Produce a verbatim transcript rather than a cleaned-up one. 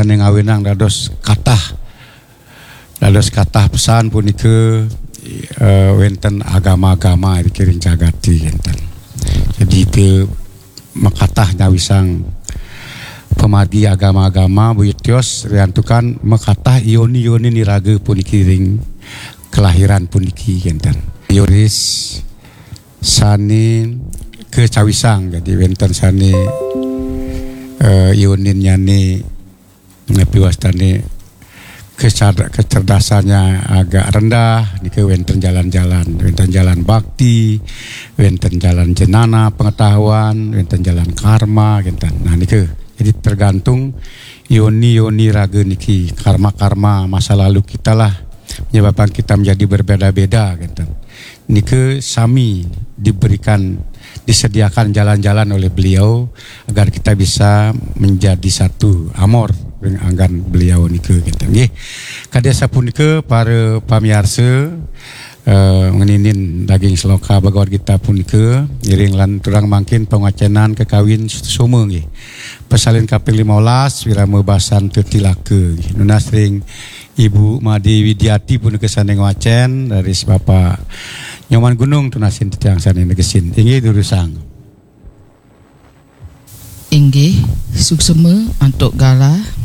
sane ngawinang dados kathah dados kathah pesan punika uh, wenten agama-agama dikiring cagati enten. Jadi itu makatah nyawisang pemadi agama-agama buyutios riantukan makatah ioni-ioni niraga punikiring kelahiran puniki enten. Yoris sani kecawisang jadi wenten sani uh, ionin nyani piwastane kecer kecerdasannya agak rendah niki wenten jalan-jalan wenten jalan bakti wenten jalan jenana pengetahuan wenten jalan karma gitu. Nah niki jadi tergantung yoni-yoni raga niki karma-karma masa lalu kita lah menyebabkan kita menjadi berbeda-beda gitu. Niki sami diberikan disediakan jalan-jalan oleh beliau agar kita bisa menjadi satu amor dengan anggan beliau nike gitu nggih. Kadesa punika para pamirsa uh, ngeninin daging seloka Bhagavad Gita punika iring lan turang mangkin pengacenan kekawin sumo nggih. Pesalin kaping lima belas wirama basan tetilaka nggih. Nunasring Ibu Madi Widiati punika sane ngwacen dari Bapak Nyoman Gunung tunasin titiang sane negesin. Inggih durusang. Inggih suksema untuk gala